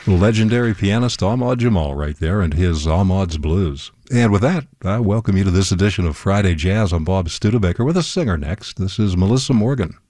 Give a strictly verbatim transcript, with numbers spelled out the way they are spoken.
Legendary pianist Ahmad Jamal right there and his Ahmad's Blues. And with that, I welcome you to this edition of Friday Jazz. I'm Bob Studebaker with a singer next. This is Melissa Morgan.